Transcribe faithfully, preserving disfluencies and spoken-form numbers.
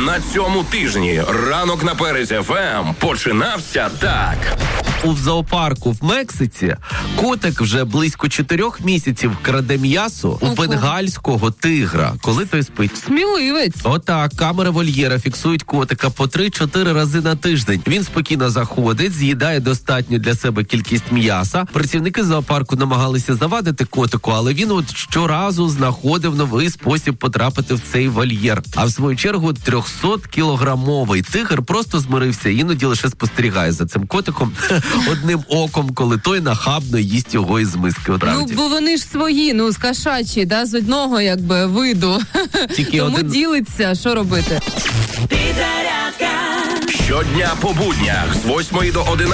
На цьому тижні ранок на Перець еф ем починався так. У зоопарку в Мексиці котик вже близько чотирьох місяців краде м'ясо у бенгальського тигра, коли той спить. Сміливець. Отак, камери вольєра фіксують котика по три-чотири рази на тиждень. Він спокійно заходить, з'їдає достатню для себе кількість м'яса. Працівники зоопарку намагалися завадити котику, але він от щоразу знаходив новий спосіб потрапити в цей вольєр. А в свою чергу трьохсоткілограмовий тигр просто змирився, іноді лише спостерігає за цим котиком одним оком, коли той нахабно їсть його із миски. Ну, бо вони ж свої, ну, з кошачі, да, з одного, якби, виду. Тільки Тому один... ділиться, що робити? Щодня по буднях з восьмої до одинадцятої